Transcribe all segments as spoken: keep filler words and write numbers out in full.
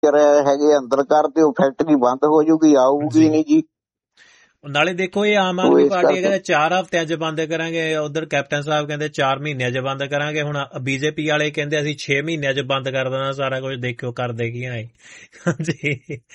ਹੈਗੇ ਅੰਦਰ ਕਰ ਤੇ ਉਹ ਫੈਕਟਰੀ ਬੰਦ ਹੋ ਜੂਗੀ, ਆਊਗੀ ਨਹੀਂ ਜੀ। ਨਾਲੇ ਦੇਖੋ ਇਹ ਆਮ ਆਦਮੀ ਪਾਰਟੀ ਕਹਿੰਦੇ ਚਾਰ ਹਫ਼ਤਿਆਂ ਚ ਬੰਦ ਕਰਾਂਗੇ, ਉਧਰ ਕੈਪਟਨ ਸਾਹਿਬ ਕਹਿੰਦੇ ਚਾਰ ਮਹੀਨਿਆਂ ਚ ਬੰਦ ਕਰਾਂਗੇ, ਹੁਣ ਬੀਜੇਪੀ ਵਾਲੇ ਕਹਿੰਦੇ ਅਸੀਂ ਛੇ ਮਹੀਨਿਆਂ ਚ ਬੰਦ ਕਰ ਦੇਣਾ ਸਾਰਾ ਕੁਝ। ਦੇਖਿਓ ਕਰਦੇ ਕੀ ਆਏ ਜੀ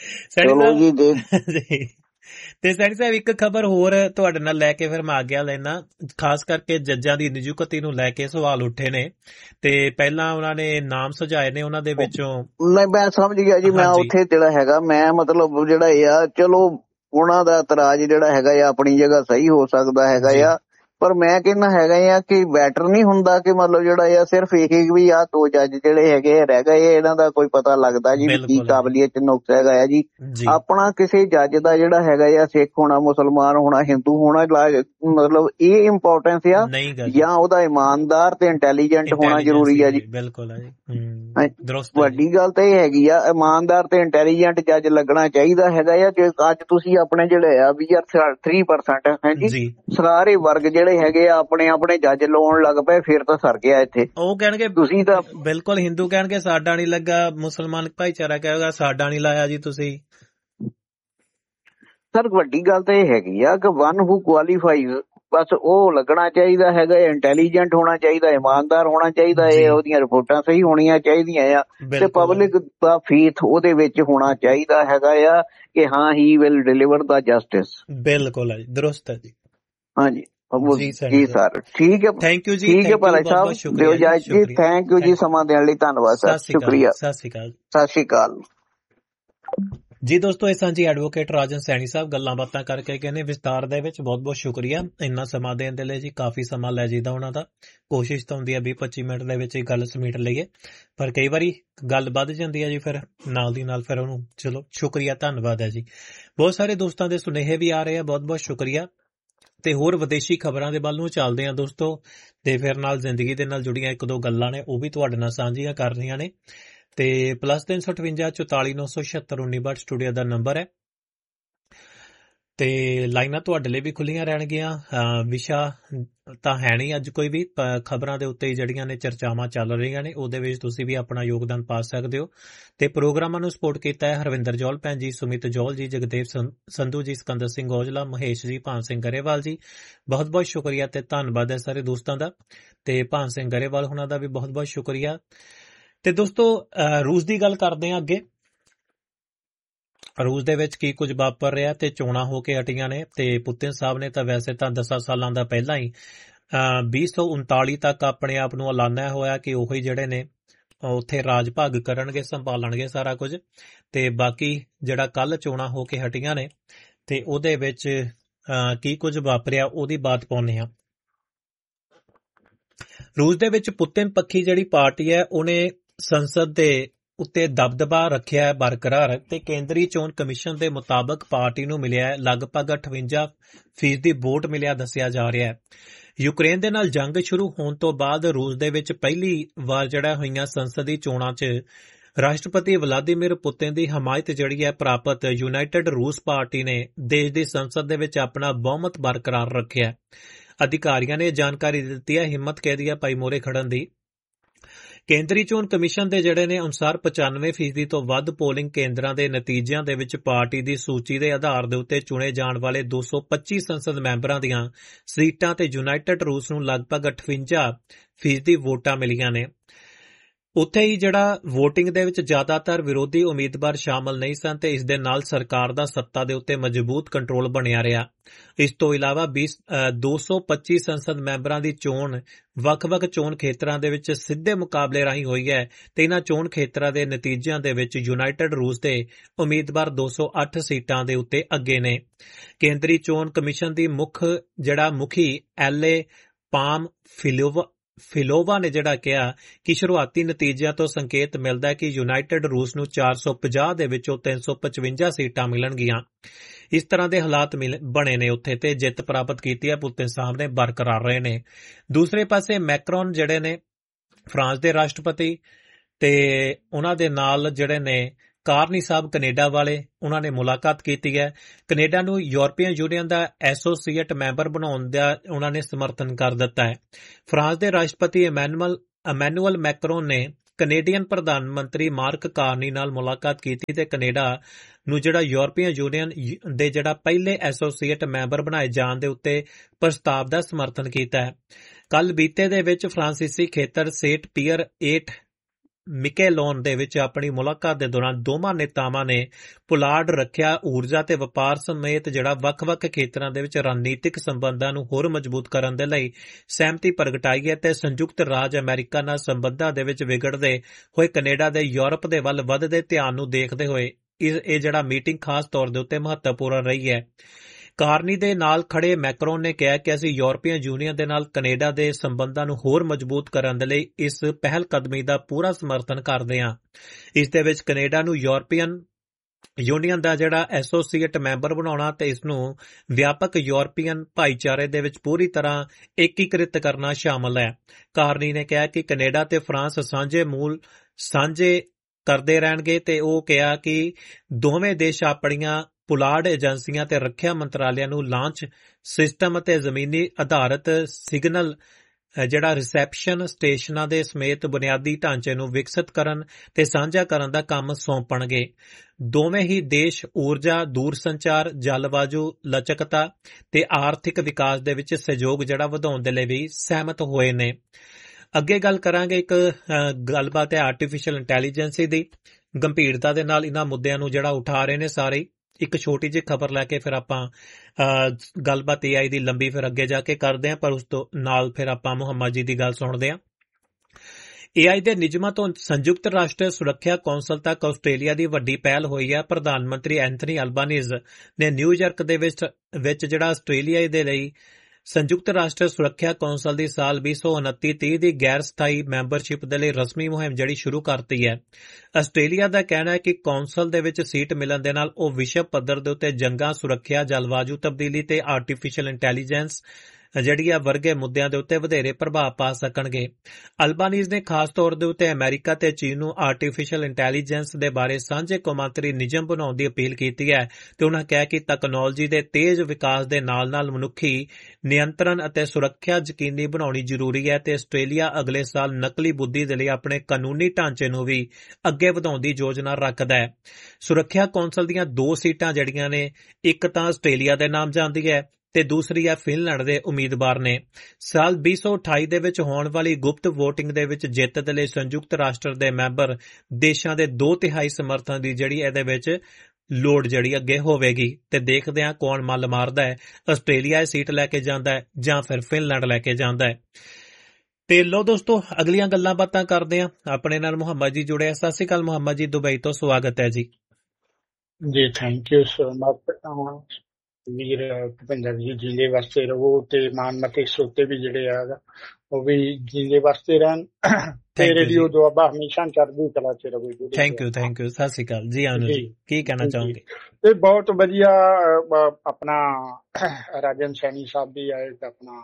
ਜੀ। ਤੇ ਸੈਣੀ ਸਾਹਿਬ ਇੱਕ ਖਬਰ ਹੋਰ ਤੁਹਾਡੇ ਨਾਲ ਲੈ ਕੇ ਫਿਰ ਮੈਂ ਆਗਿਆ ਲੈਣਾ, ਖਾਸ ਕਰਕੇ ਜੱਜਾਂ ਦੀ ਨਿਯੁਕਤੀ ਨੂੰ ਲੈ ਕੇ ਸਵਾਲ ਉੱਠੇ ਨੇ ਤੇ ਪਹਿਲਾਂ ਉਹਨਾਂ ਨੇ ਨਾਮ ਸੁਝਾਏ ਨੇ, ਉਹਨਾਂ ਦੇ ਵਿੱਚੋਂ ਮੈਂ ਸਮਝ ਗਿਆ ਜੀ। ਮੈਂ ਉੱਥੇ ਜਿਹੜਾ ਹੈਗਾ ਮੈਂ ਮਤਲਬ ਜਿਹੜਾ ਇਹ ਆ, ਚਲੋ ਉਹਨਾਂ ਦਾ ਇਤਰਾਜ਼ ਜਿਹੜਾ ਹੈਗਾ ਆ ਆਪਣੀ ਜਗ੍ਹਾ ਸਹੀ ਹੋ ਸਕਦਾ ਹੈਗਾ ਆ, ਪਰ ਮੈਂ ਕਹਿੰਦਾ ਹੈਗਾ ਆ ਕਿ ਬੈਟਰ ਨਹੀਂ ਹੁੰਦਾ ਕਿ ਮਤਲਬ ਜਿਹੜਾ ਆ ਸਿਰਫ ਇਹ ਵੀ ਆ ਦੋ ਜੱਜ ਜਿਹੜੇ ਹੈਗੇ ਰਹਿ ਗਏ, ਇਹਨਾਂ ਦਾ ਕੋਈ ਪਤਾ ਲੱਗਦਾ ਜੀ ਕੀ ਕਾਬਲੀਅਤ ਚ ਨੁਕਸ ਹੈਗਾ ਆ ਜੀ। ਆਪਣਾ ਕਿਸੇ ਜੱਜ ਦਾ ਜਿਹੜਾ ਹੈਗਾ ਆ ਸਿੱਖ ਹੋਣਾ, ਮੁਸਲਮਾਨ ਹੋਣਾ, ਹਿੰਦੂ ਹੋਣਾ, ਮਤਲਬ ਇਹ ਇੰਪੋਰਟੈਂਸ ਆ ਜਾਂ ਉਹਦਾ ਇਮਾਨਦਾਰ ਤੇ ਇੰਟੈਲੀਜੈਂਟ ਹੋਣਾ ਜ਼ਰੂਰੀ ਆ ਜੀ। ਬਿਲਕੁਲ ਹੈ ਜੀ, ਵੱਡੀ ਗੱਲ ਤਾਂ ਇਹ ਹੈਗੀ ਆ ਇਮਾਨਦਾਰ ਤੇ ਇੰਟੈਲੀਜੈਂਟ ਜੱਜ ਲੱਗਣਾ ਚਾਹੀਦਾ ਹੈਗਾ ਆ। ਜੇ ਅੱਜ ਤੁਸੀਂ ਆਪਣੇ ਜਿਹੜੇ ਆ ਵੀ ਯਾਰ ਥ੍ਰੀ ਪਰਸੈਂਟ ਹੈ ਜੀ ਸਾਰੇ ਵਰਗ ਜਿਹੜੇ ਹੈਗੇ ਆ ਆਪਣੇ ਆਪਣੇ ਜੱਜ ਲਾਉਣ ਲੱਗ ਪਏ, ਫਿਰ ਤਾਂ ਸਰ ਗਿਆ ਇੱਥੇ। ਉਹ ਕਹਿਣਗੇ ਤੁਸੀਂ ਤਾਂ ਬਿਲਕੁਲ, ਹਿੰਦੂ ਕਹਿਣਗੇ ਸਾਡਾ ਨੀ ਲੱਗਾ, ਮੁਸਲਮਾਨ ਭਾਈਚਾਰਾ ਕਹੇਗਾ ਸਾਡਾ ਨੀ ਲਾਇਆ ਜੀ ਤੁਸੀਂ। ਸਰ ਵੱਡੀ ਗੱਲ ਤਾਂ ਇਹ ਹੈਗੀ ਆ ਕਿ ਵਨ ਹੂ ਕੁਆਲੀਫਾਈਜ਼ ਬਸ ਉਹ ਲੱਗਣਾ ਚਾਹੀਦਾ ਹੈਗਾ, ਇੰਟੈਲੀਜੈਂਟ ਹੋਣਾ ਚਾਹੀਦਾ, ਇਮਾਨਦਾਰ ਹੋਣਾ ਚਾਹੀਦਾ, ਇਹ ਉਹਦੀਆਂ ਰਿਪੋਰਟਾਂ ਸਹੀ ਹੋਣੀਆਂ ਚਾਹੀਦੀਆਂ ਆ ਤੇ ਪਬਲਿਕ ਦਾ ਫੇਥ ਉਹਦੇ ਵਿੱਚ ਹੋਣਾ ਚਾਹੀਦਾ ਹੈਗਾ ਆ ਕਿ ਹਾਂ he will deliver the justice. ਬਿਲਕੁਲ ਹੈ ਜੀ, ਦਰੁਸਤ ਹੈ ਜੀ। ਹਾਂਜੀ ਜੀ ਸਰ, ਠੀਕ ਹੈ, ਥੈਂਕ ਯੂ ਜੀ, ਠੀਕ ਹੈ ਭਾਈ ਸਾਹਿਬ, ਦਿਓ ਇਜਾਜ਼ਤ ਜੀ, ਥੈਂਕ ਯੂ ਜੀ ਸਮਾਂ ਦੇਣ ਲਈ, ਧੰਨਵਾਦ ਸਰ, ਸ਼ੁਕਰੀਆ, ਸਤਿ ਸ਼੍ਰੀ ਅਕਾਲ। ਸਤਿ ਸ਼੍ਰੀ ਅਕਾਲ ਜੀ ਦੋਸਤੋ, ਇਹ ਸਾਂਝੀ ਐਡਵੋਕੇਟ ਰਾਜਨ ਸੈਣੀ ਸਾਹਿਬ ਗੱਲਾਂ ਬਾਤਾਂ ਕਰਕੇ ਕਹਿੰਦੇ ਵਿਸਤਾਰ ਦੇ ਵਿੱਚ ਬਹੁਤ ਬਹੁਤ ਸ਼ੁਕਰੀਆ ਇੰਨਾ ਸਮਾਂ ਦੇਣ ਦੇ ਲਈ ਜੀ। ਕਾਫੀ ਸਮਾਂ ਲੈ ਜੀਦਾ ਉਹਨਾਂ ਦਾ, ਕੋਸ਼ਿਸ਼ ਤਾਂ ਹੁੰਦੀ ਹੈ ਵੀਹ ਪੱਚੀ ਮਿੰਟ ਦੇ ਵਿੱਚ ਹੀ ਗੱਲ ਸਮੇਟ ਲਈਏ, ਪਰ ਕਈ ਵਾਰੀ ਗੱਲ ਵੱਧ ਜਾਂਦੀ ਹੈ ਜੀ, ਫਿਰ ਨਾਲ ਦੀ ਨਾਲ ਫਿਰ ਉਹਨੂੰ ਚਲੋ ਸ਼ੁਕਰੀਆ, ਧੰਨਵਾਦ ਹੈ ਜੀ। ਬਹੁਤ ਸਾਰੇ ਦੋਸਤਾਂ ਦੇ ਸੁਨੇਹੇ ਵੀ ਆ ਰਹੇ ਆ, ਬਹੁਤ ਬਹੁਤ ਸ਼ੁਕਰੀਆ। ਤੇ ਹੋਰ ਵਿਦੇਸ਼ੀ ਖਬਰਾਂ ਦੇ ਵੱਲ ਨੂੰ ਚੱਲਦੇ ਆ ਦੋਸਤੋ, ਤੇ ਫਿਰ ਨਾਲ ਜ਼ਿੰਦਗੀ ਦੇ ਨਾਲ ਜੁੜੀਆਂ ਇੱਕ ਦੋ ਗੱਲਾਂ ਨੇ ਉਹ ਵੀ ਤੁਹਾਡੇ ਨਾਲ ਸਾਂਝੀਆਂ ਕਰਨੀਆਂ ਨੇ। ਤੇ ਪਲੱਸ ਤਿੰਨ ਸੌ ਅਠਵੰਜਾ ਚੁਤਾਲੀ ਨੌ ਸੌ ਛਿਅੱਤਰ ਉੱਨੀ ਬਾਹਠ ਸਟੂਡੀਓ ਦਾ ਨੰਬਰ ਹੈ ਤੇ ਲਾਈਨਾਂ ਤੁਹਾਡੇ ਲਈ ਵੀ ਖੁੱਲੀਆਂ ਰਹਿਣਗੀਆਂ। ਵਿਸ਼ਾ ਤਾਂ ਹੈ ਨਹੀਂ ਅੱਜ ਕੋਈ ਵੀ, ਖਬਰਾਂ ਦੇ ਉੱਤੇ ਜਿਹੜੀਆਂ ਨੇ ਚਰਚਾਵਾਂ ਚੱਲ ਰਹੀਆਂ ਨੇ ਉਹਦੇ ਵਿੱਚ ਤੁਸੀਂ ਵੀ ਆਪਣਾ ਯੋਗਦਾਨ ਪਾ ਸਕਦੇ ਹੋ। ਤੇ ਪ੍ਰੋਗਰਾਮਾਂ ਨੂੰ ਸਪੋਰਟ ਕੀਤਾ ਹੈ ਹਰਵਿੰਦਰ ਜੌਲ ਭੈਣ ਜੀ, ਸੁਮਿਤ ਜੌਲ ਜੀ, ਜਗਦੇਵ ਸੰਧੂ ਜੀ, ਸਿਕੰਦਰ ਸਿੰਘ ਔਜਲਾ, ਮਹੇਸ਼ ਜੀ, ਭਾਨ ਸਿੰਘ ਗਰੇਵਾਲ ਜੀ, ਬਹੁਤ ਬਹੁਤ ਸ਼ੁਕਰੀਆ ਤੇ ਧੰਨਵਾਦ ਹੈ ਸਾਰੇ ਦੋਸਤਾਂ ਦਾ। ਤੇ ਭਾਨ ਸਿੰਘ ਗਰੇਵਾਲ ਉਹਨਾਂ ਦਾ ਵੀ ਬਹੁਤ ਬਹੁਤ ਸ਼ੁਕਰੀਆ। ਤੇ ਦੋਸਤੋ ਰੂਸ ਦੀ ਗੱਲ ਕਰਦੇ ਹਾਂ ਅੱਗੇ। ਰੂਸ ਦੇ ਵਿੱਚ ਕੀ ਕੁਝ ਵਾਪਰ ਰਿਹਾ ਤੇ ਚੋਣਾਂ ਹੋ ਕੇ ਹਟੀਆਂ ਨੇ ਤੇ ਪੁਤਿਨ ਸਾਹਿਬ ਨੇ ਤਾਂ ਵੈਸੇ ਤਾਂ ਦਸਾਂ ਸਾਲਾਂ ਦਾ ਪਹਿਲਾਂ ਹੀ ਵੀਹ ਸੌ ਉਨਤਾਲੀ ਤੱਕ ਆਪਣੇ ਆਪ ਨੂੰ ਐਲਾਨਿਆ ਹੋਇਆ ਕਿ ਉਹੀ ਜਿਹੜੇ ਨੇ ਉੱਥੇ ਰਾਜ ਭਾਗ ਕਰਨਗੇ, ਸੰਭਾਲਣਗੇ ਸਾਰਾ ਕੁਝ। ਤੇ ਬਾਕੀ ਜਿਹੜਾ ਕੱਲ ਚੋਣਾਂ ਹੋ ਕੇ ਹਟੀਆਂ ਨੇ ਤੇ ਉਹਦੇ ਵਿੱਚ ਕੀ ਕੁਝ ਵਾਪਰਿਆ ਉਹਦੀ ਬਾਤ ਪਾਉਂਦੇ ਹਾਂ। ਰੂਸ ਦੇ ਵਿੱਚ ਪੁਤਿਨ ਪੱਖੀ ਜਿਹੜੀ ਪਾਰਟੀ ਹੈ ਉਹਨੇ ਸੰਸਦ ਦੇ ਉੱਤੇ ਦਬਦਬਾ ਰੱਖਿਆ ਹੈ ਬਰਕਰਾਰ, ਤੇ ਕੇਂਦਰੀ ਚੋਣ ਕਮਿਸ਼ਨ ਦੇ ਮੁਤਾਬਕ ਪਾਰਟੀ ਨੂੰ ਮਿਲਿਆ ਲਗਭਗ ਅਠਵੰਜਾ ਫੀਸਦੀ ਵੋਟ ਮਿਲਿਆ ਦੱਸਿਆ ਜਾ ਰਿਹਾ ਹੈ। ਯੂਕਰੇਨ ਦੇ ਨਾਲ ਜੰਗ ਸ਼ੁਰੂ ਹੋਣ ਤੋਂ ਬਾਅਦ ਰੂਸ ਦੇ ਵਿੱਚ ਪਹਿਲੀ ਵਾਰ ਜਿਹੜਾ ਹੋਈਆਂ ਸੰਸਦੀ ਚੋਣਾਂ 'ਚ ਰਾਸ਼ਟਰਪਤੀ ਵਲਾਦੀਮੀਰ ਪੁਤਿਨ ਦੀ ਹਮਾਇਤ ਜਿਹੜੀ ਹੈ ਪ੍ਰਾਪਤ ਯੂਨਾਈਟਿਡ ਰੂਸ ਪਾਰਟੀ ਨੇ ਦੇਸ਼ ਦੀ ਸੰਸਦ ਦੇ ਵਿੱਚ ਆਪਣਾ ਬਹੁਮਤ ਬਰਕਰਾਰ ਰੱਖਿਆ। ਅਧਿਕਾਰੀਆਂ ਨੇ ਜਾਣਕਾਰੀ ਦਿੱਤੀ ਹੈ ਹਿੰਮਤ ਕਹਿਦੀ ਹੈ ਭਾਈ ਮੋਰੇ ਖੜਨ ਦੀ। ਕੇਂਦਰੀ ਚੋਣ ਕਮਿਸ਼ਨ ਦੇ ਜਿਹੜੇ ਨੇ ਅਨੁਸਾਰ ਪਚਾਨਵੇਂ ਫੀਸਦੀ ਤੋਂ ਵੱਧ ਪੋਲਿੰਗ ਕੇਂਦਰਾਂ ਦੇ ਨਤੀਜਿਆਂ ਦੇ ਵਿੱਚ ਪਾਰਟੀ ਦੀ ਸੂਚੀ ਦੇ ਆਧਾਰ ਦੇ ਉੱਤੇ ਚੁਣੇ ਜਾਣ ਵਾਲੇ ਦੋ ਸੌ ਪੱਚੀ ਸੰਸਦ ਮੈਂਬਰਾਂ ਦੀਆਂ ਸੀਟਾਂ ਤੇ ਯੂਨਾਈਟਿਡ ਰੂਸ ਨੂੰ ਲਗਭਗ ਅਠਵੰਜਾ ਫੀਸਦੀ ਵੋਟਾਂ ਮਿਲੀਆਂ ਨੇ। ਉੱਥੇ ਹੀ ਜਿਹੜਾ ਵੋਟਿੰਗ ਦੇ ਵਿੱਚ ਜ਼ਿਆਦਾਤਰ ਵਿਰੋਧੀ ਉਮੀਦਵਾਰ ਸ਼ਾਮਲ ਨਹੀਂ ਸਨ ਤੇ ਇਸ ਦੇ ਨਾਲ ਸਰਕਾਰ ਦਾ ਸੱਤਾ ਦੇ ਉੱਤੇ ਮਜ਼ਬੂਤ ਕੰਟਰੋਲ ਬਣਿਆ ਰਿਹਾ। ਇਸ ਤੋਂ ਇਲਾਵਾ ਦੋ ਸੌ ਪੱਚੀ ਸੰਸਦ ਮੈਂਬਰਾਂ ਦੀ ਚੋਣ ਵੱਖ-ਵੱਖ ਚੋਣ ਖੇਤਰਾਂ ਦੇ ਵਿੱਚ ਸਿੱਧੇ ਮੁਕਾਬਲੇ ਰਾਹੀਂ ਹੋਈ ਹੈ ਤੇ ਇਹਨਾਂ ਚੋਣ ਖੇਤਰਾਂ ਦੇ ਨਤੀਜਿਆਂ ਦੇ ਵਿੱਚ ਯੂਨਾਈਟਿਡ ਰੂਸ ਦੇ ਉਮੀਦਵਾਰ ਦੋ ਸੌ ਅੱਠ ਸੀਟਾਂ ਦੇ ਉੱਤੇ ਅੱਗੇ ਨੇ। ਕੇਂਦਰੀ ਚੋਣ ਕਮਿਸ਼ਨ ਦੀ ਮੁੱਖ ਜਿਹੜਾ ਮੁਖੀ ਐਲੇ ਪਾਮ ਫਿਲੋਵਾ ਫਿਲੋਵਾ ਨੇ ਜਿਹੜਾ ਕਿਹਾ ਕਿ ਸ਼ੁਰੂਆਤੀ ਨਤੀਜਿਆਂ ਤੋਂ ਸੰਕੇਤ ਮਿਲਦਾ ਹੈ ਕਿ ਯੂਨਾਈਟਿਡ ਰੂਸ ਨੂੰ ਚਾਰ ਸੌ ਪੰਜਾਹ ਦੇ ਵਿੱਚੋਂ ਤਿੰਨ ਸੌ ਪਚਵੰਜਾ ਸੀਟਾਂ ਮਿਲਣਗੀਆਂ। ਇਸ ਤਰ੍ਹਾਂ ਦੇ ਹਾਲਾਤ ਬਣੇ ਨੇ ਉੱਥੇ ਤੇ ਜਿੱਤ ਪ੍ਰਾਪਤ ਕੀਤੀ ਹੈ ਪੁਤਿਨ ਸਾਹਿਬ ਨੇ, ਬਰਕਰਾਰ ਰਹੇ ਨੇ। ਦੂਸਰੇ ਪਾਸੇ ਮੈਕਰੋਨ ਜਿਹੜੇ ਨੇ ਫਰਾਂਸ ਦੇ ਰਾਸ਼ਟਰਪਤੀ ਤੇ ਉਹਨਾਂ ਦੇ ਨਾਲ ਜਿਹੜੇ ਨੇ ਕਾਰਨੀ ਸਾਹਿਬ ਕੈਨੇਡਾ ਵਾਲੇ, ਉਹਨਾਂ ਨੇ ਮੁਲਾਕਾਤ ਕੀਤੀ ਹੈ। ਕੈਨੇਡਾ ਨੂੰ ਯੂਰਪੀਅਨ ਯੂਨੀਅਨ ਦਾ ਐਸੋਸੀਏਟ ਮੈਂਬਰ ਬਣਾਉਣ ਦਾ ਉਹਨਾਂ ਨੇ ਸਮਰਥਨ ਕਰ ਦਿੱਤਾ ਹੈ। ਫਰਾਂਸ ਦੇ ਰਾਸ਼ਟਰਪਤੀ ਇਮੈਨੂਅਲ ਇਮੈਨੂਅਲ ਮੈਕਰੋਨ ਨੇ ਕੈਨੇਡੀਅਨ ਪ੍ਰਧਾਨ ਮੰਤਰੀ ਮਾਰਕ ਕਾਰਨੀ ਨਾਲ ਮੁਲਾਕਾਤ ਕੀਤੀ ਤੇ ਕੈਨੇਡਾ ਨੂੰ ਜਿਹੜਾ ਯੂਰਪੀਅਨ ਯੂਨੀਅਨ ਦੇ ਜਿਹੜਾ ਪਹਿਲੇ ਐਸੋਸੀਏਟ ਮੈਂਬਰ ਬਣਾਏ ਜਾਣ ਦੇ ਉੱਤੇ ਪ੍ਰਸਤਾਵ ਦਾ ਸਮਰਥਨ ਕੀਤਾ ਹੈ। ਕੱਲ ਬੀਤੇ ਦੇ ਵਿੱਚ ਫਰਾਂਸੀਸੀ ਖੇਤਰ ਸੇਂਟ ਪੀਅਰ ਏਟ ਮਿਕੇਲੋਨ ਦੇ ਵਿੱਚ ਆਪਣੀ ਮੁਲਾਕਾਤ ਦੇ ਦੌਰਾਨ ਦੋਵਾਂ ਨੇਤਾਵਾਂ ਨੇ ਪੁਲਾੜ, ਰੱਖਿਆ, ਊਰਜਾ ਤੇ ਵਪਾਰ ਸਮੇਤ ਜਿਹੜਾ ਵੱਖ-ਵੱਖ ਖੇਤਰਾਂ ਦੇ ਵਿੱਚ ਰਣਨੀਤਿਕ ਸੰਬੰਧਾਂ ਨੂੰ ਹੋਰ ਮਜ਼ਬੂਤ ਕਰਨ ਦੇ ਲਈ ਸਹਿਮਤੀ ਪ੍ਰਗਟਾਈ ਹੈ ਤੇ ਸੰਯੁਕਤ ਰਾਜ ਅਮਰੀਕਾ ਨਾਲ ਸੰਬੰਧਾਂ ਦੇ ਵਿੱਚ ਵਿਗੜਦੇ ਹੋਏ ਕੈਨੇਡਾ ਦੇ ਯੂਰਪ ਦੇ ਵੱਲ ਵੱਧਦੇ ਧਿਆਨ ਨੂੰ ਦੇਖਦੇ ਹੋਏ ਇਹ ਜਿਹੜਾ ਮੀਟਿੰਗ ਖਾਸ ਤੌਰ ਦੇ ਉੱਤੇ ਮਹੱਤਵਪੂਰਨ ਰਹੀ ਹੈ। ਕਾਰਨੀ ਦੇ ਨਾਲ ਖੜੇ ਮੈਕਰੋਨ ਨੇ ਕਿਹਾ ਕਿ ਅਸੀਂ ਯੂਰਪੀਅਨ ਯੂਨੀਅਨ ਦੇ ਨਾਲ ਕੈਨੇਡਾ ਦੇ ਸੰਬੰਧਾਂ ਨੂੰ ਹੋਰ ਮਜ਼ਬੂਤ ਕਰਨ ਦੇ ਲਈ ਇਸ ਪਹਿਲ ਕਦਮੀ ਦਾ ਪੂਰਾ ਸਮਰਥਨ ਕਰਦੇ ਹਾਂ। ਇਸ ਦੇ ਵਿੱਚ ਕੈਨੇਡਾ ਨੂੰ ਯੂਰਪੀਅਨ ਯੂਨੀਅਨ ਦਾ ਜਿਹੜਾ ਐਸੋਸੀਏਟ ਮੈਂਬਰ ਬਣਾਉਣਾ ਤੇ ਇਸ ਨੂੰ ਵਿਆਪਕ ਯੂਰਪੀਅਨ ਭਾਈਚਾਰੇ ਦੇ ਵਿੱਚ ਪੂਰੀ ਤਰ੍ਹਾਂ ਏਕੀਕ੍ਰਿਤ ਕਰਨਾ ਸ਼ਾਮਲ ਹੈ। ਕਾਰਨੀ ਨੇ ਕਿਹਾ ਕਿ ਕੈਨੇਡਾ ਤੇ ਫਰਾਂਸ ਸਾਂਝੇ ਮੂਲ ਸਾਂਝੇ ਕਰਦੇ ਰਹਿਣਗੇ ਤੇ ਉਹ ਕਿਹਾ ਕਿ ਦੋਵੇਂ ਦੇਸ਼ ਆਪਣੀਆਂ ਪੁਲਾੜ ਏਜੰਸੀਆਂ ਤੇ ਰੱਖਿਆ ਮੰਤਰਾਲਿਆਂ ਨੂੰ ਲਾਂਚ ਸਿਸਟਮ ਅਤੇ ਜ਼ਮੀਨੀ ਆਧਾਰਿਤ ਸਿਗਨਲ ਜਿਹੜਾ ਰਿਸੈਪਸ਼ਨ ਸਟੇਸ਼ਨਾਂ ਦੇ ਸਮੇਤ ਬੁਨਿਆਦੀ ਢਾਂਚੇ ਨੂੰ ਵਿਕਸਿਤ ਕਰਨ ਤੇ ਸਾਂਝਾ ਕਰਨ ਦਾ ਕੰਮ ਸੌਂਪਣਗੇ। ਦੋਵੇਂ ਹੀ ਦੇਸ਼ ਊਰਜਾ, ਦੂਰਸੰਚਾਰ, ਜਲਵਾਯੂ ਲਚਕਤਾ ਤੇ ਆਰਥਿਕ ਵਿਕਾਸ ਦੇ ਵਿੱਚ ਸਹਿਯੋਗ ਜਿਹੜਾ ਵਧਾਉਣ ਦੇ ਲਈ ਵੀ ਸਹਿਮਤ ਹੋਏ ਨੇ। ਅੱਗੇ ਗੱਲ ਕਰਾਂਗੇ, ਇੱਕ ਗੱਲਬਾਤ ਹੈ ਆਰਟੀਫਿਸ਼ੀਅਲ ਇੰਟੈਲੀਜੈਂਸੀ ਦੀ। ਗੰਭੀਰਤਾ ਦੇ ਨਾਲ ਇਹਨਾਂ ਮੁੱਦਿਆਂ ਨੂੰ ਜਿਹੜਾ ਉਠਾ ਰਹੇ ਨੇ ਸਾਰੇ। ਇੱਕ ਛੋਟੀ ਜਿਹੀ ਖਬਰ ਲੈ ਕੇ ਫਿਰ ਆਪਾਂ ਗੱਲਬਾਤ ਏ ਆਈ ਦੀ ਲੰਬੀ ਫਿਰ ਅੱਗੇ ਜਾ ਕੇ ਕਰਦੇ ਹਾਂ, ਪਰ ਉਸ ਤੋਂ ਨਾਲ ਫਿਰ ਆਪਾਂ ਮੁਹੰਮਦ ਜੀ ਦੀ ਗੱਲ ਸੁਣਦੇ ਹਾਂ। ਏ ਆਈ ਦੇ ਨਿਯਮਾਂ ਤੋਂ ਸੰਯੁਕਤ ਰਾਸ਼ਟਰ ਸੁਰੱਖਿਆ ਕੌਂਸਲ ਤੱਕ ਆਸਟ੍ਰੇਲੀਆ ਦੀ ਵੱਡੀ ਪਹਿਲ ਹੋਈ ਹੈ। ਪ੍ਰਧਾਨ ਮੰਤਰੀ ਐਂਥਨੀ ਅਲਬਾਨੀਜ਼ ਨੇ ਨਿਊਯਾਰਕ ਦੇ ਵਿੱਚ ਵਿੱਚ ਜਿਹੜਾ ਆਸਟ੍ਰੇਲੀਆ ਦੇ ਲਈ ਸੰਯੁਕਤ ਰਾਸ਼ਟਰ ਸੁਰੱਖਿਆ ਕੌਂਸਲ ਦੀ ਸਾਲ ਵੀਹ ਸੌ ਉਨੱਤੀ ਤੀਹ ਦੀ ਗੈਰ ਸਥਾਈ ਮੈਂਬਰਸ਼ਿਪ ਦੇ ਲਈ ਰਸਮੀ ਮੁਹਿੰਮ ਜਿਹੜੀ ਸ਼ੁਰੂ ਕਰਤੀ ਹੈ। ਆਸਟ੍ਰੇਲੀਆ ਦਾ ਕਹਿਣਾ ਹੈ ਕਿ ਕੌਂਸਲ ਦੇ ਵਿੱਚ ਸੀਟ ਮਿਲਣ ਦੇ ਨਾਲ ਉਹ ਵਿਸ਼ਵ ਪੱਧਰ ਦੇ ਉੱਤੇ ਜੰਗਾਂ, ਸੁਰੱਖਿਆ, ਜਲਵਾਯੂ ਤਬਦੀਲੀ ਤੇ ਆਰਟੀਫਿਸ਼ੀਅਲ ਇੰਟੈਲੀਜੈਂਸ ਜਿਹੜੀ ਆ ਵਰਗੇ ਮੁੱਦਿਆਂ ਦੇ ਉੱਤੇ ਵਧੇਰੇ ਪ੍ਰਭਾਵ ਪਾ ਸਕਣਗੇ। ਅਲਬਾਨੀਜ਼ ਨੇ ਖਾਸ ਤੌਰ ਦੇ ਉੱਤੇ ਅਮਰੀਕਾ ਤੇ ਚੀਨ ਨੂੰ ਆਰਟੀਫਿਸ਼ੀਅਲ ਇੰਟੈਲੀਜੈਂਸ ਦੇ ਬਾਰੇ ਸਾਂਝੇ ਕੌਮਾਂਤਰੀ ਨਿਯਮ ਬਣਾਉਣ ਦੀ ਅਪੀਲ ਕੀਤੀ ਹੈ ਤੇ ਉਹਨਾਂ ਕਿਹਾ ਕਿ ਤਕਨਾਲੋਜੀ ਦੇ ਤੇਜ਼ ਵਿਕਾਸ ਦੇ ਨਾਲ-ਨਾਲ ਮਨੁੱਖੀ ਨਿਯੰਤਰਣ ਅਤੇ ਸੁਰੱਖਿਆ ਯਕੀਨੀ ਬਣਾਉਣੀ ਜ਼ਰੂਰੀ ਹੈ ਤੇ ਆਸਟ੍ਰੇਲੀਆ ਅਗਲੇ ਸਾਲ ਨਕਲੀ ਬੁੱਧੀ ਦੇ ਲਈ ਆਪਣੇ ਕਾਨੂੰਨੀ ਢਾਂਚੇ ਨੂੰ ਵੀ ਅੱਗੇ ਵਧਾਉਣ ਦੀ ਯੋਜਨਾ ਰੱਖਦਾ ਹੈ। ਸੁਰੱਖਿਆ ਕੌਂਸਲ ਦੀਆਂ ਦੋ ਸੀਟਾਂ ਜਿਹੜੀਆਂ ਨੇ, ਇੱਕ ਤਾਂ ਆਸਟ੍ਰੇਲੀਆ ਦੇ ਨਾਮ ਜਾਂਦੀ ਹੈ ਤੇ ਦੂਸਰੀ ਹੈ ਫਿਨਲੈਂਡ ਦੇ ਉਮੀਦਵਾਰ ਨੇ। ਸਾਲ ਵੀਹ ਸੌ ਅਠਾਈ ਦੇ ਵਿੱਚ ਹੋਣ ਵਾਲੀ ਗੁਪਤ ਵੋਟਿੰਗ ਦੇ ਵਿੱਚ ਜਿੱਤ ਦੇ ਲਈ ਸੰਯੁਕਤ ਰਾਸ਼ਟਰ ਦੇ ਮੈਂਬਰ ਦੇਸ਼ਾਂ ਦੇ ਦੋ ਤਿਹਾਈ ਸਮਰਥਨ ਦੀ ਜਿਹੜੀ ਇਹਦੇ ਵਿੱਚ ਲੋੜ ਜਿਹੜੀ ਅੱਗੇ ਹੋਵੇਗੀ ਤੇ ਦੇਖਦੇ ਹਾਂ ਕੌਣ ਮੱਲ ਮਾਰਦਾ ਹੈ, ਆਸਟ੍ਰੇਲੀਆ ਇਹ ਸੀਟ ਲੈ ਕੇ ਜਾਂਦਾ ਹੈ ਜਾਂ ਫਿਰ ਫਿਨਲੈਂਡ ਲੈ ਕੇ ਜਾਂਦਾ ਹੈ। ਤੇ ਲੋ ਦੋਸਤੋ, ਅਗਲੀਆਂ ਗੱਲਾਂ ਬਾਤਾਂ ਕਰਦੇ ਹਾਂ। ਆਪਣੇ ਨਾਲ ਮੁਹੰਮਦ ਜੀ ਜੁੜੇ। ਸਤਿ ਸ਼੍ਰੀ ਅਕਾਲ ਮੁਹੰਮਦ ਜੀ, ਦੁਬਈ ਤੋਂ ਸਵਾਗਤ ਹੈ ਜੀ। ਜੀ ਥੈਂਕ ਯੂ ਸੋ ਮਚ ਵੀਰ ਭੁਪਿੰਦਰ ਜੀ, ਜੀਂਦੇ ਵਸਦੇ ਰਹੋ ਤੇ ਮਾਨਮਤੇ ਸੋਤੇ ਵੀ ਜਿਹੜੇ ਆ ਉਹ ਵੀ ਜੀਂਦੇ ਵਸਦੇ ਰਹਿਣ ਤੇ ਰੇਡੀਓ ਦੁਆਬਾ ਹਮੇਸ਼ਾ ਚੜ੍ਹਦੀ ਕਲਾ ਚ ਰਹੋ। ਥੈਂਕ ਯੂ ਥੈਂਕ ਯੂ ਸਤਿ ਸ਼੍ਰੀ ਅਕਾਲ ਜੀ। ਆਨੂ ਜੀ ਕੀ ਕਹਿਣਾ ਚਾਹੋਗੇ? ਤੇ ਬਹੁਤ ਵਧੀਆ ਆਪਣਾ ਰਾਜਨ ਸੈਣੀ ਸਾਹਿਬ ਵੀ ਆਏ ਤੇ ਆਪਣਾ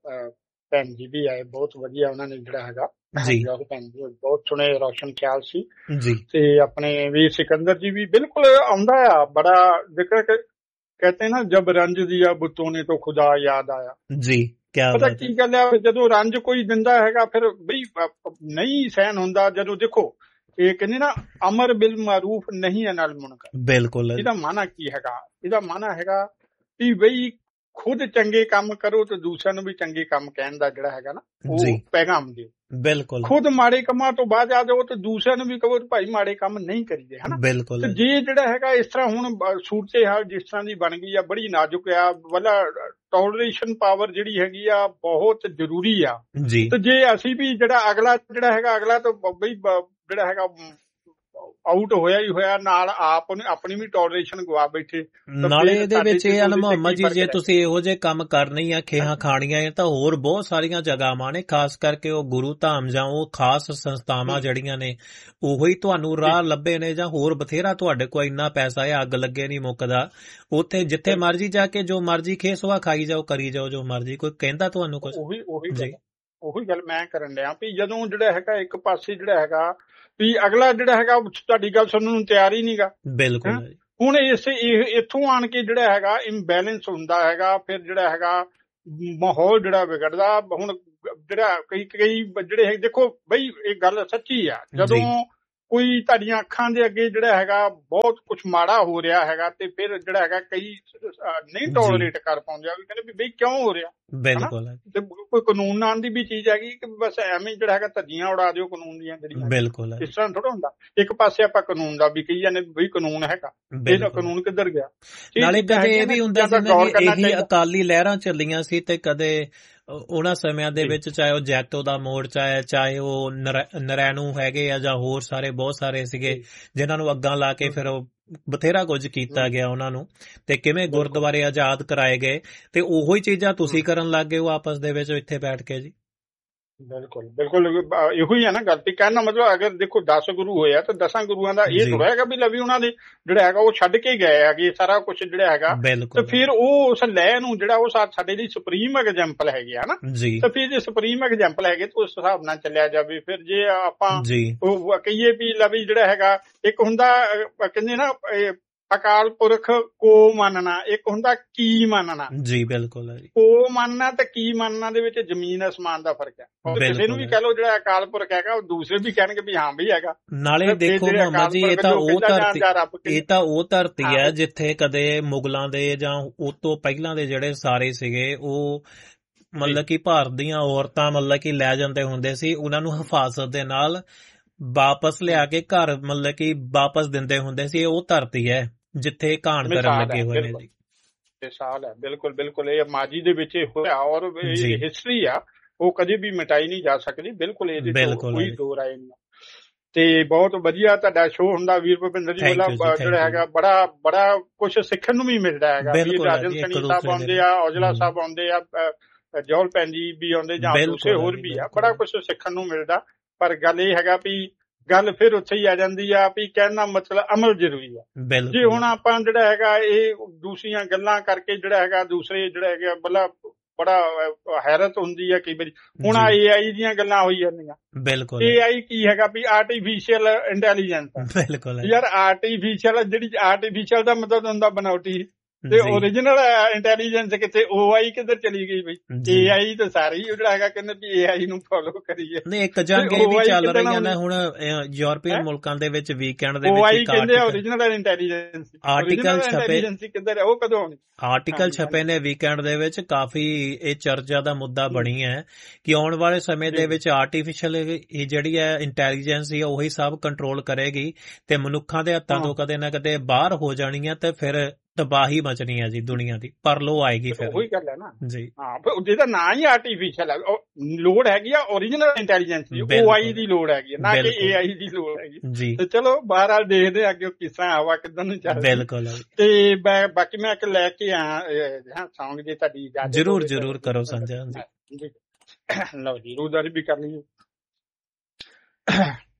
ਭੈਣ ਜੀ ਵੀ ਆਏ, ਬਹੁਤ ਵਧੀਆ ਉਹਨਾਂ ਨੇ ਜਿਹੜਾ ਹੈਗਾ ਜੀ ਭੈਣ ਜੀ ਬਹੁਤ ਸੋਹਣੇ ਰੋਸ਼ਨ ਖਿਆਲ ਸੀ ਜੀ। ਤੇ ਆਪਣੇ ਵੀਰ ਸਿਕੰਦਰ ਜੀ ਵੀ ਬਿਲਕੁਲ ਆਉਂਦਾ ਆ, ਬੜਾ ਜ਼ਿਕਰ कहते हैं ना जब रंज दिया बुतों ने तो खुदा याद आया जी। क्या पता की गल है, जदों रंज कोई दिंदा हैगा फिर बई नहीं सहन हुंदा। जदों देखो ये कहने ना अमर बिल मारूफ नहीं है नाल मुनकर, बिल्कुल इहदा माना की हैगा, इहदा माना हैगा कि बई खुद चंगे काम करो तो दूसरे ਨੂੰ ਵੀ ਚੰਗੇ ਕੰਮ ਕਹਿਣ ਦਾ ਜਿਹੜਾ ਹੈਗਾ ਨਾ ਉਹ ਪੈਗਾਮ ਦਿਓ। ਬਿਲਕੁਲ ਖੁਦ ਮਾੜੇ ਕੰਮਾਂ ਤੋਂ ਬਾਅਦ ਆ ਜਾਓ ਤੇ ਦੂਸਰਿਆਂ ਨੂੰ ਵੀ ਕਹੋ ਭਾਈ ਮਾੜੇ ਕੰਮ ਨਹੀਂ ਕਰੀਦੇ ਹਨਾ। ਬਿਲਕੁਲ ਤੇ ਜੇ ਜਿਹੜਾ ਹੈਗਾ ਇਸ ਤਰ੍ਹਾਂ ਹੁਣ ਸੂਰਤੇ ਹਾਲ ਜਿਸ ਤਰ੍ਹਾਂ ਦੀ ਬਣ ਗਈ ਆ, ਬੜੀ ਨਾਜ਼ੁਕ ਆ, ਵਾਲਾ ਟੋਲਰੇਸ਼ਨ ਪਾਵਰ ਜਿਹੜੀ ਹੈਗੀ ਆ ਬਹੁਤ ਜ਼ਰੂਰੀ ਆ ਜੀ। ਤੇ ਜੇ ਅਸੀਂ ਵੀ ਜਿਹੜਾ ਅਗਲਾ ਜਿਹੜਾ ਹੈਗਾ ਅਗਲਾ ਤਾਂ ਬਈ ਜਿਹੜਾ ਹੈਗਾ ਆਊਟ ਹੋਇਆ ਹੀ ਹੋਇਆ, ਨਾਲ ਆਪ ਆਪਣੀ ਵੀ ਟੋਲਰੇਸ਼ਨ ਗਵਾ ਬੈਠੇ। ਨਾਲੇ ਇਹਦੇ ਵਿੱਚ ਇਹ ਹਨ ਮੁਹੰਮਦ ਜੀ, ਜੇ ਤੁਸੀਂ ਇਹੋ ਜਿਹੇ ਕੰਮ ਕਰਨੇ ਆ, ਖੇਹਾਂ ਖਾਣੀਆਂ ਤਾਂ ਹੋਰ ਬਹੁਤ ਸਾਰੀਆਂ ਜਗ੍ਹਾਵਾਂ ਨੇ, ਖਾਸ ਕਰਕੇ ਉਹ ਗੁਰੂ ਧਾਮ ਜਾਂ ਉਹ ਖਾਸ ਸੰਸਥਾਵਾਂ ਜਿਹੜੀਆਂ ਨੇ ਉਹੋ ਹੀ ਤੁਹਾਨੂੰ ਰਾਹ ਲੱਭੇ ਨੇ, ਜਾਂ ਹੋਰ ਬਥੇਰਾ ਤੁਹਾਡੇ ਕੋਲ ਇੰਨਾ ਪੈਸਾ ਹੈ ਅੱਗ ਲੱਗੇ ਨਹੀਂ ਮੁੱਕਦਾ, ਉੱਥੇ ਜਿੱਥੇ ਮਰਜੀ ਜਾ ਕੇ ਜੋ ਮਰਜੀ ਖੇਸਵਾ ਖਾਈ ਜਾਓ, ਕਰੀ ਜਾਓ ਜੋ ਮਰਜੀ, ਕੋਈ ਕਹਿੰਦਾ ਤੁਹਾਨੂੰ ਕੁਝ? ਉਹੀ ਉਹੀ ਉਹੀ ਗੱਲ ਮੈਂ ਕਰਨ ਡਿਆ ਵੀ ਜਦੋਂ ਜਿਹੜਾ ਹੈਗਾ ਇੱਕ ਪਾਸੇ ਜਿਹੜਾ ਹੈਗਾ ਵੀ ਅਗਲਾ ਜਿਹੜਾ ਹੈਗਾ ਤੁਹਾਡੀ ਗੱਲ ਸੁਣਨ ਨੂੰ ਤਿਆਰ ਹੀ ਨਹੀਂਗਾ। ਬਿਲਕੁਲ ਹੁਣ ਇਸ ਇੱਥੋਂ ਆਣ ਕੇ ਜਿਹੜਾ ਹੈਗਾ ਇੰਬੈਲੈਂਸ ਹੁੰਦਾ ਹੈਗਾ, ਫਿਰ ਜਿਹੜਾ ਹੈਗਾ ਮਾਹੌਲ ਜਿਹੜਾ ਵਿਗੜਦਾ। ਹੁਣ ਜਿਹੜਾ ਕਈ ਕਈ ਜਿਹੜੇ ਹੈ ਦੇਖੋ ਬਈ ਇਹ ਗੱਲ ਸੱਚੀ ਆ, ਜਦੋਂ ਕੋਈ ਤੁਹਾਡੀਆਂ ਅੱਖਾਂ ਦੇ ਅੱਗੇ ਜਿਹੜਾ ਹੈਗਾ ਬਹੁਤ ਕੁਝ ਮਾੜਾ ਹੋ ਰਿਹਾ ਹੈਗਾ ਤੇ ਫਿਰ ਜਿਹੜਾ ਹੈਗਾ ਕਈ ਨਹੀਂ ਟੋਲਰੇਟ ਕਰ ਪਾਉਂਦੇ ਆ, ਕਹਿੰਦੇ ਵੀ ਬਈ ਕਿਉਂ ਹੋ ਰਿਹਾ। ਬਿਲਕੁਲ ਤੇ ਕੋਈ ਕਾਨੂੰਨ ਨਾਲ ਦੀ ਵੀ ਚੀਜ਼ ਹੈਗੀ ਕਿ ਬਸ ਐਵੇਂ ਜਿਹੜਾ ਹੈਗਾ ਧੱਜੀਆਂ ਉਡਾ ਦਿਓ ਕਾਨੂੰਨ ਦੀਆਂ ਜਿਹੜੀਆਂ। ਬਿਲਕੁਲ ਇਸ ਤਰ੍ਹਾਂ ਥੋੜਾ ਹੁੰਦਾ, ਇੱਕ ਪਾਸੇ ਆਪਾਂ ਕਾਨੂੰਨ ਦਾ ਵੀ ਕਹੀ ਜਾਂਦੇ ਬਈ ਕਾਨੂੰਨ ਹੈਗਾ, ਇਹਦਾ ਕਾਨੂੰਨ ਕਿੱਧਰ ਗਿਆ। ਨਾਲੇ ਕਦੇ ਇਹ ਵੀ ਹੁੰਦਾ ਸੀ ਨਾ ਇਹੀ ਅਕਾਲੀ ਲਹਿਰਾਂ ਚੱਲੀਆਂ ਸੀ ਤੇ ਕਦੇ ਉਹਨਾਂ ਸਮਿਆਂ ਦੇ ਵਿੱਚ ਚਾਹੇ ਉਹ ਜੈਤੋ ਦਾ ਮੋਰਚਾ ਹੈ, ਚਾਹੇ ਉਹ ਨਰੈਣੂ ਹੈਗੇ ਆ ਜਾਂ ਹੋਰ ਸਾਰੇ ਬਹੁਤ ਸਾਰੇ ਸੀਗੇ ਜਿਨ੍ਹਾਂ ਨੂੰ ਅੱਗਾਂ ਲਾ ਕੇ ਫਿਰ ਉਹ ਬਥੇਰਾ ਕੁਝ ਕੀਤਾ ਗਿਆ ਉਹਨਾਂ ਨੂੰ, ਤੇ ਕਿਵੇਂ ਗੁਰਦੁਆਰੇ ਆਜ਼ਾਦ ਕਰਾਏ ਗਏ, ਤੇ ਉਹੋ ਹੀ ਚੀਜ਼ਾਂ ਤੁਸੀਂ ਕਰਨ ਲੱਗ ਗਏ ਹੋ ਆਪਸ ਦੇ ਵਿੱਚ ਇੱਥੇ ਬੈਠ ਕੇ ਜੀ। ਬਿਲਕੁਲ ਬਿਲਕੁਲ ਇਹੋ ਹੀ ਹੈ ਨਾ ਗੱਲ। ਤੇ ਕਹਿਣ ਦਾ ਮਤਲਬ ਅਗਰ ਦੇਖੋ ਦਸ ਗੁਰੂ ਹੋਏ ਆ ਤਾਂ ਦਸਾਂ ਗੁਰੂਆਂ ਦਾ ਇਹ ਥੋੜਾ ਹੈਗਾ ਵੀ ਲਵੀ ਉਹਨਾਂ ਦੇ ਜਿਹੜਾ ਹੈਗਾ ਉਹ ਛੱਡ ਕੇ ਗਏ ਹੈਗੇ ਸਾਰਾ ਕੁਝ ਜਿਹੜਾ ਹੈਗਾ, ਤੇ ਫਿਰ ਉਹ ਉਸ ਲੈਅ ਨੂੰ ਜਿਹੜਾ ਉਹ ਸਾਡੇ ਲਈ ਸੁਪਰੀਮ ਐਗਜ਼ਾਮਪਲ ਹੈਗੇ ਆ ਨਾ। ਤੇ ਫਿਰ ਜੇ ਸੁਪਰੀਮ ਐਗਜ਼ਾਮਪਲ ਹੈਗੇ ਤਾਂ ਉਸ ਹਿਸਾਬ ਨਾਲ ਚੱਲਿਆ ਜਾਵੇ। ਫਿਰ ਜੇ ਆਪਾਂ ਕਹੀਏ ਵੀ ਲਵੀ ਜਿਹੜਾ ਹੈਗਾ ਇੱਕ ਹੁੰਦਾ ਕਹਿੰਦੇ ਨਾ ਅਕਾਲ ਪੁਰਖ ਕੋ ਮੰਨਣਾ, ਇੱਕ ਹੁੰਦਾ ਕੀ ਮੰਨਣਾ। ਜੀ ਬਿਲਕੁਲ ਹੈ। ਕੋ ਮੰਨਣਾ ਤੇ ਕੀ ਮੰਨਣਾ ਦੇ ਵਿੱਚ ਜ਼ਮੀਨ ਅਸਮਾਨ ਦਾ ਫਰਕ ਹੈ। ਕਿਸੇ ਨੂੰ ਵੀ ਕਹਿ ਲਓ ਜਿਹੜਾ ਅਕਾਲ ਪੁਰਖ ਹੈਗਾ ਉਹ ਦੂਸਰੇ ਵੀ ਕਹਿਣਗੇ ਵੀ ਹਾਂ ਵੀ ਹੈਗਾ। ਨਾਲੇ ਦੇਖੋ ਮੁਹੰਮਦ ਜੀ ਇਹ ਤਾਂ ਉਹ ਧਰਤੀ ਇਹ ਤਾਂ ਉਹ ਧਰਤੀ ਹੈ ਜਿੱਥੇ ਕਦੇ ਮੁਗਲਾਂ ਦੇ ਜਾਂ ਉਹ ਤੋਂ ਪਹਿਲਾਂ ਦੇ ਜਿਹੜੇ ਸਾਰੇ ਸੀਗੇ ਉਹ ਮਤਲਬ ਕਿ ਭਾਰਤ ਦੀਆਂ ਔਰਤਾਂ ਮਤਲਬ ਕਿ ਲੈ ਜਾਂਦੇ ਹੁੰਦੇ ਸੀ, ਉਹਨਾਂ ਨੂੰ ਹਿਫਾਜ਼ਤ ਦੇ ਨਾਲ ਵਾਪਸ ਲਿਆ ਕੇ ਘਰ ਮਤਲਬ ਕਿ ਵਾਪਸ ਦਿੰਦੇ ਹੁੰਦੇ ਸੀ। ਉਹ ਧਰਤੀ ਹੈ ਜਿੱਥੇ ਘਾਣ ਕਰਨ ਲੱਗੇ ਹੋਏ ਨੇ ਜੀ। ਮਿਸਾਲ ਹੈ ਬਿਲਕੁਲ ਬਿਲਕੁਲ, ਇਹ ਮਾਜੀ ਦੇ ਵਿੱਚ ਹੋਇਆ ਔਰ ਇਹ ਹਿਸਟਰੀ ਆ, ਉਹ ਕਦੇ ਵੀ ਮਿਟਾਈ ਨਹੀਂ ਜਾ ਸਕਦੀ। ਬਿਲਕੁਲ ਇਹਦੇ ਤੋਂ ਕੋਈ ਦੋ ਰਾਏ ਨਹੀਂ। ਤੇ ਬਹੁਤ ਵਧੀਆ ਤੁਹਾਡਾ ਸ਼ੋਅ ਹੁੰਦਾ ਵੀਰ ਭੁਪਿੰਦਰ ਜੀ ਵੱਲੋਂ, ਜਿਹੜਾ ਹੈਗਾ ਬੜਾ ਬੜਾ ਕੁਛ ਸਿੱਖਣ ਨੂੰ ਵੀ ਮਿਲਦਾ ਹੈਗਾ। ਰਾਜਨ ਸੈਣੀ ਸਾਹਿਬ ਆਉਂਦੇ ਆ, ਔਜਲਾ ਸਾਹਿਬ ਆਉਂਦੇ ਆ, ਜੌਲ ਭੈਣ ਜੀ ਵੀ ਆਉਂਦੇ ਜਾਂ ਦੂਸਰੇ ਹੋਰ ਵੀ ਆ, ਬੜਾ ਕੁਛ ਸਿੱਖਣ ਨੂੰ ਮਿਲਦਾ। ਪਰ ਗੱਲ ਇਹ ਹੈਗਾ ਵੀ ਗੱਲ ਫਿਰ ਉੱਥੇ ਹੀ ਆ ਜਾਂਦੀ ਆ ਵੀ ਕਹਿਣ ਦਾ ਮਤਲਬ ਅਮਲ ਜ਼ਰੂਰੀ ਆ। ਜੇ ਹੁਣ ਆਪਾਂ ਜਿਹੜਾ ਹੈਗਾ ਇਹ ਦੂਸਰੀਆਂ ਗੱਲਾਂ ਕਰਕੇ ਜਿਹੜਾ ਹੈਗਾ ਦੂਸਰੇ ਜਿਹੜਾ ਹੈਗਾ ਬਲਾ ਬੜਾ ਹੈਰਤ ਹੁੰਦੀ ਆ ਕਈ ਵਾਰੀ। ਹੁਣ ਆ ਏ ਆਈ ਦੀਆਂ ਗੱਲਾਂ ਹੋਈ ਜਾਂਦੀਆਂ। ਬਿਲਕੁਲ ਏ ਆਈ ਕੀ ਹੈਗਾ ਵੀ ਆਰਟੀਫਿਸ਼ੀਅਲ ਇੰਟੈਲੀਜੈਂਸ। ਬਿਲਕੁਲ ਯਾਰ ਆਰਟੀਫਿਸ਼ੀਅਲ ਜਿਹੜੀ ਆਰਟੀਫਿਸ਼ੀਅਲ ਦਾ ਮਤਲਬ ਹੁੰਦਾ ਬਣਾਉਟੀ, ਤੇ ਓਰੀਜਨਲ ਇੰਟੈਲੀਜੈਂਸ ਕਿੱਥੇ, ਓ ਆਈ ਕਿੱਧਰ ਚਲੀ ਗਈ ਬਈ। ਏ ਆਈ ਤਾਂ ਸਾਰੇ ਹੀ ਜਿਹੜਾ ਹੈਗਾ ਕਹਿੰਦੇ ਵੀ ਏ ਆਈ ਨੂੰ ਫੋਲੋ ਕਰੀਏ। ਨਹੀਂ ਇੱਕ ਜੰਗ ਇਹ ਵੀ ਚੱਲ ਰਹੀਆਂ ਨੇ ਹੁਣ ਯੂਰਪੀਅਨ ਮੁਲਕਾਂ ਦੇ ਵਿੱਚ ਵੀਕਐਂਡ ਦੇ ਵਿੱਚ। ਓ ਆਈ ਕਹਿੰਦੇ ਓਰੀਜਨਲ ਇੰਟੈਲੀਜੈਂਸ, ਆਰਟੀਕਲ ਛਪੇ ਕਿੱਧਰ ਹੈ, ਉਹ ਕਦੋਂ ਆਉਣੀ। ਆਰਟੀਕਲ ਛਪੇ ਨੇ ਵੀਕਐਂਡ ਦੇ ਵਿੱਚ, ਕਾਫੀ ਇਹ ਚਰਚਾ ਦਾ ਮੁੱਦਾ ਬਣੀ ਹੈ ਕਿ ਆਉਣ ਵਾਲੇ ਸਮੇਂ ਦੇ ਵਿੱਚ ਆਰਟੀਫਿਸ਼ੀਅਲ ਇਹ ਜਿਹੜੀ ਹੈ ਇੰਟੈਲੀਜੈਂਸ ਹੀ ਉਹੀ ਸਭ ਕੰਟਰੋਲ ਕਰੇਗੀ ਤੇ ਮਨੁੱਖਾਂ ਦੇ ਹੱਥਾਂ ਤੋਂ ਕਦੇ ਨਾ ਕਦੇ ਬਾਹਰ ਹੋ ਜਾਣੀ ਹੈ ਤੇ ਫਿਰ ਤਬਾਹੀ ਮਚਣੀ ਹੈ ਜੀ ਦੁਨੀਆ ਦੀ, ਪਰਲੋ ਆਏਗੀ ਫਿਰ। ਉਹੀ ਗੱਲ ਹੈ ਨਾ ਜੀ। ਹਾਂ ਜਿਹਦਾ ਨਾਂ ਹੀ ਆਰਟੀਫਿਸ਼ੀਅਲ ਹੈ, ਲੋੜ ਹੈਗੀ ਆ ਓਰੀਜਨਲ ਇੰਟੈਲੀਜੈਂਸ ਦੀ, ਓ ਆਈ ਦੀ ਲੋੜ ਹੈਗੀ ਨਾ ਕਿ ਏ ਆਈ ਦੀ ਲੋੜ ਹੈਗੀ ਜੀ। ਤੇ ਚਲੋ ਬਹਰਹਾਲ ਦੇਖਦੇ ਅੱਗੇ ਕਿਸ ਤਰ੍ਹਾਂ ਹਵਾ ਕਿੱਦਾਂ ਨੂੰ ਚੱਲਦੀ। ਬਿਲਕੁਲ। ਤੇ ਬਾਕੀ ਮੈਂ ਇੱਕ ਲੈ ਕੇ ਆਇਆ ਸੌਂਗ ਜੇ ਤੁਹਾਡੀ ਇਜਾਜ਼ਤ। ਜ਼ਰੂਰ ਜ਼ਰੂਰ ਕਰੋ ਸੰਜਾ ਜੀ। ਲਓ ਜੀ ਰੂਦਾਰੀ ਵੀ ਕਰ ਲਈਏ।